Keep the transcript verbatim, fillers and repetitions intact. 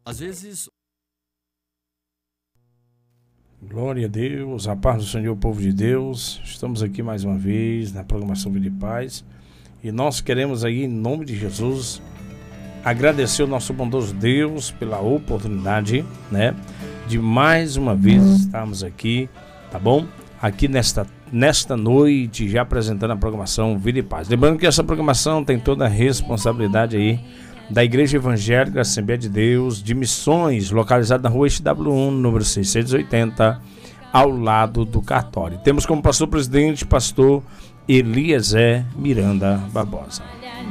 Às vezes... Glória a Deus, a paz do Senhor, povo de Deus. Estamos aqui mais uma vez na programação Vida e Paz. E nós queremos aí, em nome de Jesus, agradecer o nosso bondoso Deus pela oportunidade, né, de mais uma vez estarmos aqui, tá bom? Aqui nesta, nesta noite, já apresentando a programação Vida e Paz. Lembrando que essa programação tem toda a responsabilidade aí da Igreja Evangélica Assembleia de Deus de Missões, localizada na rua X W um, número seiscentos e oitenta, ao lado do cartório. Temos como pastor presidente, pastor Eliezer Miranda Barbosa.